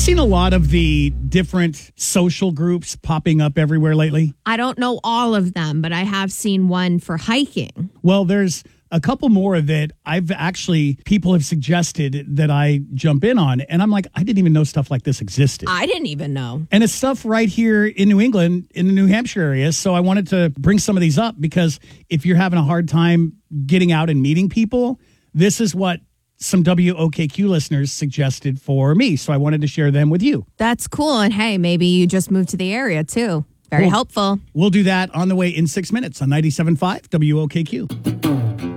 seen a lot of the different social groups popping up everywhere lately? I don't know all of them, but I have seen one for hiking. Well, there's a couple more that people have suggested that I jump in on. And I'm like, I didn't even know stuff like this existed. I didn't even know. And it's stuff right here in New England, in the New Hampshire area. So I wanted to bring some of these up because if you're having a hard time getting out and meeting people, this is what some WOKQ listeners suggested for me. So I wanted to share them with you. That's cool. And hey, maybe you just moved to the area too. Very helpful. We'll do that on the way in 6 minutes on 97.5 WOKQ.